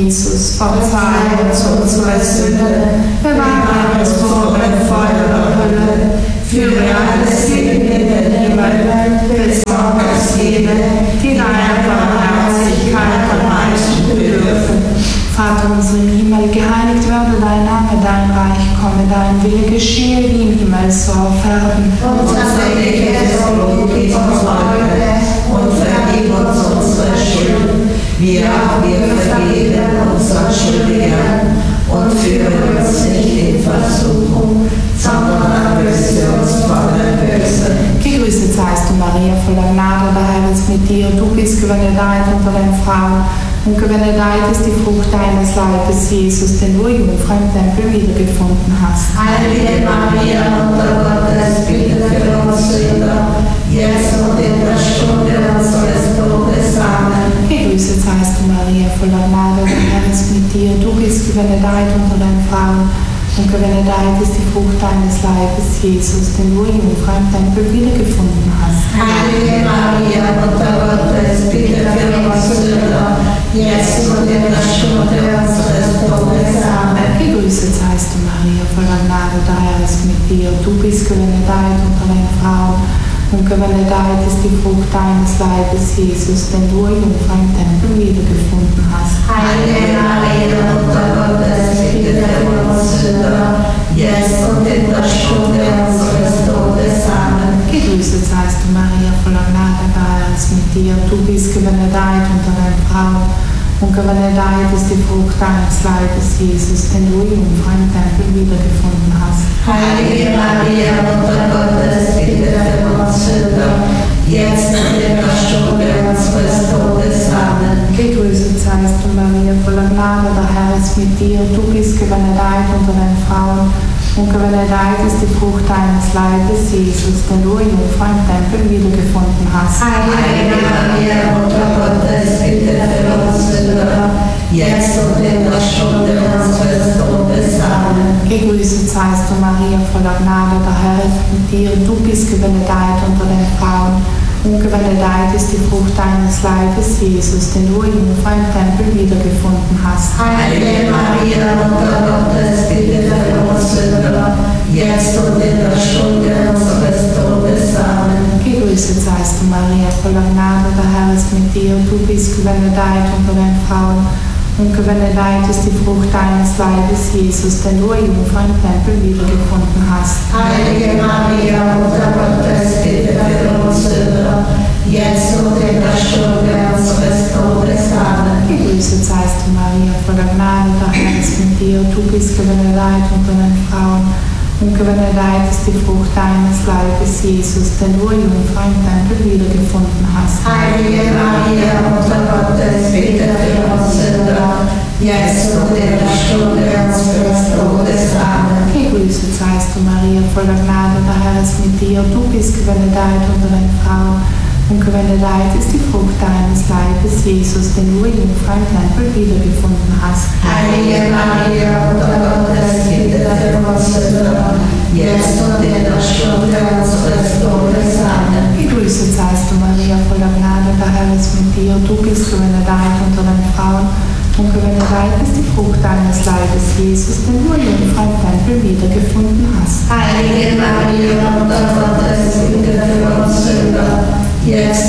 Jesus, verzeih uns unsere Sünde, bewahre uns vor dem Feuer der Hölle, führe alle Seelen in den Himmel, besorge jede, die deiner Barmherzigkeit am meisten bedürfen. Vater unser im Himmel, geheiligt werde dein Name, dein Reich komme, dein Wille geschehe wie im Himmel so auf Erden. Unser tägliches Brot gib uns heute und vergib uns unsere Schuld, wie auch wir vergeben unseren Schuldigern, und führe uns nicht in Versuchung, sondern erlöse uns von dem Bösen. Gegrüßet seist du, Maria, voller Gnade, der Herr ist mit dir. Du bist gebenedeit unter den Frauen, und gebenedeit ist die Frucht deines Leibes, Jesus, den du im Tempel wiedergefunden hast. Heilige Maria, Mutter Gottes, bitte für uns Sünder, jetzt und in der Stunde unseres Todes. Amen. Gegrüßet seist du, Maria, voller Gnade, der Herr ist mit dir. Du bist gebenedeit unter den Frauen, und gebenedeit ist die Frucht deines Leibes, Jesus, den du im Tempel wiedergefunden hast. Heilige Maria, Mutter Gottes, bitte für uns Sünder, jetzt und in der Stunde unseres Todes. Amen. Gegrüßet seist du, Maria, voller Gnade, der Herr ist mit dir. Du bist gebenedeit unter den Frauen, und gebenedeit ist die Frucht deines Leibes, Jesus, den du im Tempel wiedergefunden hast. Heilige Maria, Mutter Gottes, bitte für uns Sünder, jetzt und in der Stunde unseres Todes. Amen. Gegrüßet seist du, Maria, voller Gnade, der Herr ist mit dir. Du bist gebenedeit unter den Frauen, und gebenedeit ist die Frucht deines Leibes, Jesus, den du im Tempel wiedergefunden hast. Heilige Maria, Mutter Gottes, bitte für uns Sünder, jetzt und in der Stunde unseres Todes. Amen. Gegrüßet seist du, Maria, voller Gnade, der Herr ist mit dir. Du bist gebenedeit unter den Frauen, und gebenedeit ist die Frucht deines Leibes, Jesus, den du im Tempel wiedergefunden hast. Heilige Maria, Mutter Gottes, bitte für uns Sünder, jetzt und in der Stunde unseres Todes. Amen. Gegrüßet seist du, Maria, voller Gnade, der Herr ist mit dir. Du bist gebenedeit unter den Frauen, und gebenedeit ist die Frucht deines Leibes, Jesus, den du im Tempel wiedergefunden hast. Heilige Maria, Mutter Gottes, bitte für uns Sünder, jetzt und in der Stunde unseres Todes. Amen. Gegrüßet seist du, Maria, voller Gnade, der Herr ist mit dir. Du bist gebenedeit unter den Frauen, und gebenedeit ist die Frucht deines Leibes, Jesus, den du im Tempel wiedergefunden hast. Heilige Maria, Mutter Gottes, bitte für uns Sünder, jetzt und in der Stunde unseres Todes. Amen. Gegrüßet seist du, Maria, voller Gnade, der Herr ist mit dir. Du bist gebenedeit unter den Frauen, und gebenedeit ist die Frucht deines Leibes, Jesus, den du im Tempel wiedergefunden hast. Heilige Maria, Mutter Gottes, bitte für uns Sünder, jetzt und in der Stunde unseres Todes. Amen. Gegrüßet seist du, Maria, voller Gnade, der Herr ist mit dir. Du bist gebenedeit unter den Frauen, und gebenedeit ist die Frucht deines Leibes, Jesus, den du im Tempel wiedergefunden hast. Heilige Maria, Mutter Gottes, bitte für uns Sünder, jetzt und in der Stunde unseres Todes. Amen. Gegrüßet seist du, Maria, voller Gnade, der Herr ist mit dir. Du bist gebenedeit unter den Frauen, und gebenedeit ist die Frucht deines Leibes, Jesus, den du im Tempel wiedergefunden hast. Heilige Maria, Mutter Gottes, bitte für uns Sünder, jetzt